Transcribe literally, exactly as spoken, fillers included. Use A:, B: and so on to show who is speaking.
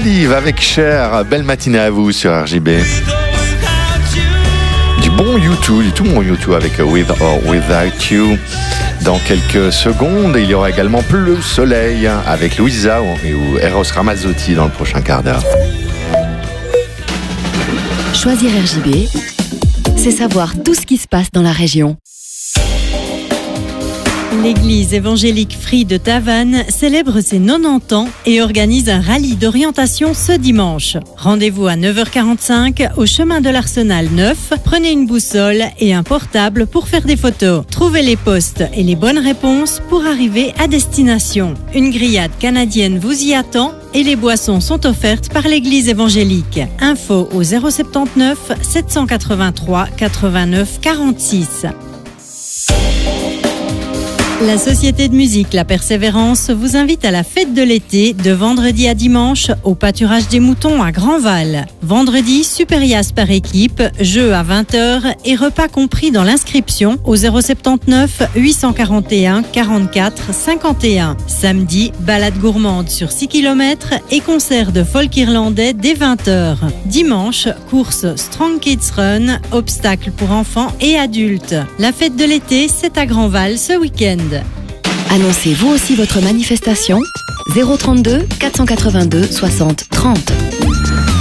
A: Believe avec Cher. Belle matinée à vous sur R J B. Du bon U deux, du tout bon U deux avec With or Without You. Dans quelques secondes, il y aura également Plus le soleil avec Louisa ou Eros Ramazzotti dans le prochain quart d'heure.
B: Choisir R J B, c'est savoir tout ce qui se passe dans la région.
C: L'église évangélique Free de Tavannes célèbre ses quatre-vingt-dix ans et organise un rallye d'orientation ce dimanche. Rendez-vous à neuf heures quarante-cinq au chemin de l'Arsenal neuf. Prenez une boussole et un portable pour faire des photos. Trouvez les postes et les bonnes réponses pour arriver à destination. Une grillade canadienne vous y attend et les boissons sont offertes par l'église évangélique. Info au zéro sept neuf sept cent quatre-vingt-trois quatre-vingt-neuf quarante-six. La société de musique La Persévérance vous invite à la fête de l'été de vendredi à dimanche au pâturage des moutons à Grandval. Vendredi, Supérias par équipe, jeu à vingt heures et repas compris dans l'inscription au zéro sept neuf huit cent quarante et un quarante-quatre cinquante et un. Samedi, balade gourmande sur six kilomètres et concert de folk irlandais dès vingt heures. Dimanche, course Strong Kids Run, obstacles pour enfants et adultes. La fête de l'été, c'est à Grandval ce week-end.
B: Annoncez vous aussi votre manifestation zéro trente-deux quatre cent quatre-vingt-deux soixante trente.